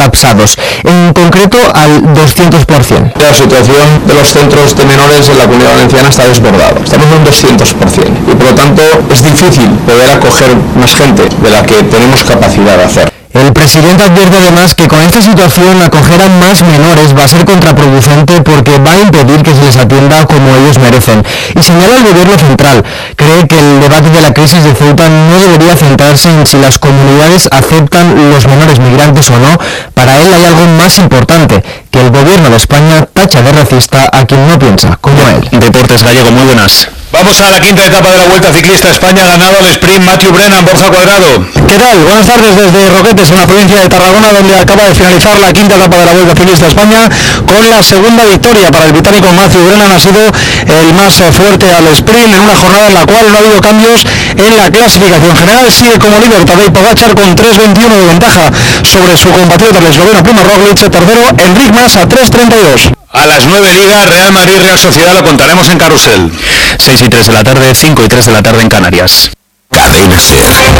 colapsados, en concreto al 200%. La situación de los centros de menores en la Comunidad Valenciana está desbordada, estamos en un 200%, y por lo tanto es difícil poder acoger más gente de la que tenemos capacidad de hacer. El presidente advierte además que con esta situación acoger a más menores va a ser contraproducente porque va a impedir que se les atienda como ellos merecen. Y señala el gobierno central, cree que el debate de la crisis de Ceuta no debería centrarse en si las comunidades aceptan los menores migrantes o no. Para él hay algo más importante, que el gobierno de España tacha de racista a quien no piensa como él. Deportes Gallego, muy buenas. Vamos a la quinta etapa de la Vuelta Ciclista España, ha ganado el sprint Matthew Brennan. Borja Cuadrado. ¿Qué tal? Buenas tardes desde Roquetes, en la provincia de Tarragona, donde acaba de finalizar la quinta etapa de la Vuelta Ciclista España con la segunda victoria para el británico Matthew Brennan. Ha sido el más fuerte al sprint en una jornada en la cual no ha habido cambios en la clasificación general. Sigue como líder Tadej Pogačar con 3.21 de ventaja sobre su compatriota el esloveno Primož Roglič. Tercero Enric Mas a 3.32. A las 9 Liga, Real Madrid, Real Sociedad, lo contaremos en Carrusel. 6 y 3 de la tarde, 5 y 3 de la tarde en Canarias. Cadena SER.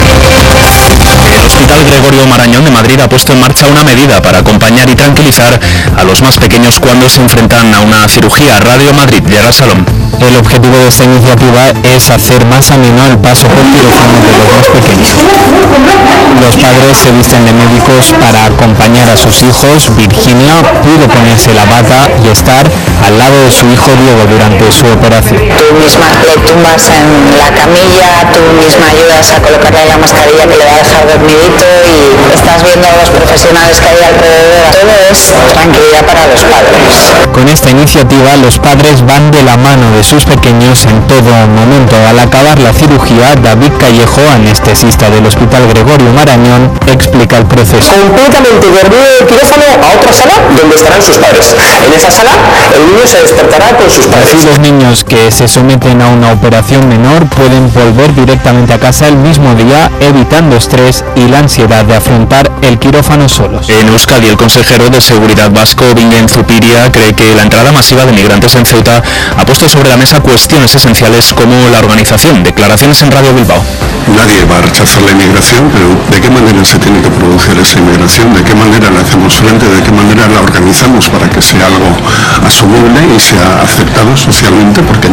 El Hospital Gregorio Marañón de Madrid ha puesto en marcha una medida para acompañar y tranquilizar a los más pequeños cuando se enfrentan a una cirugía. Radio Madrid, Gerard Salom. El objetivo de esta iniciativa es hacer más ameno el paso por quirófano de los más pequeños. Los padres se visten de médicos para acompañar a sus hijos. Virginia pudo ponerse la bata y estar al lado de su hijo Diego durante su operación. Tú misma le tumbas en la camilla, tú misma ayudas a colocarle la mascarilla que le va a dejar dormidito y estás viendo a los profesionales que hay alrededor. Todo es tranquilidad para los padres. Con esta iniciativa los padres van de la mano de sus pequeños en todo momento. Al acabar la cirugía, David Callejo, anestesista del Hospital Gregorio Marañón, explica el proceso. Completamente dormido el quirófano a otra sala donde estarán sus padres. En esa sala el niño se despertará con sus padres. Así los niños que se someten a una operación menor pueden volver directamente a casa el mismo día, evitando estrés y la ansiedad de afrontar el quirófano solos. En Euskadi, el consejero de Seguridad vasco, Bingen Zupiria, cree que la entrada masiva de migrantes en Ceuta ha puesto sobre la mesa cuestiones esenciales como la organización. Declaraciones en Radio Bilbao. Nadie va a rechazar la inmigración, pero ¿de qué manera se tiene que producir esa inmigración? ¿De qué manera le hacemos frente? ¿De qué manera la organizamos para que sea algo asumible y sea aceptado socialmente? Porque